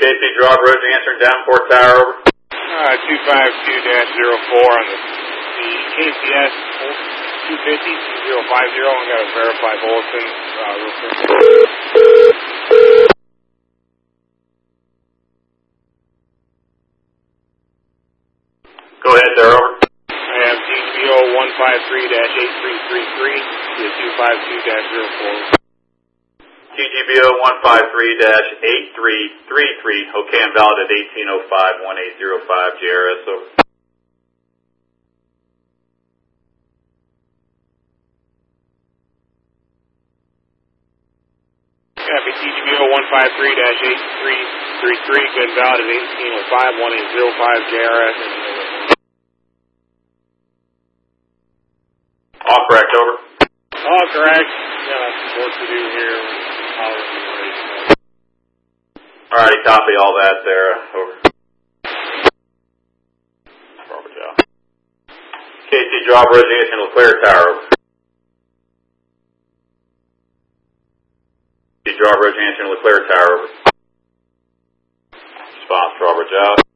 KC Draw, Rosie answering Davenport Tower, over. 252-04 on the KCS 250-050. I got a verified bulletin real quick. Go ahead there, over. I have TGBO 153-8333 to 252-04. TGBO 153-8333, okay, and valid at 1805-1805 JRS, over. Copy, TGBO 153-8333, good and valid at 1805-1805 JRS. All correct, over. All correct. Got some work to do here. Alrighty, copy all that there, over. Robert Joe. KC Draw, Rosie answering LeClaire Tower, over. KC Draw, Rosie answering LeClaire Tower, over. Response, Robert Joe.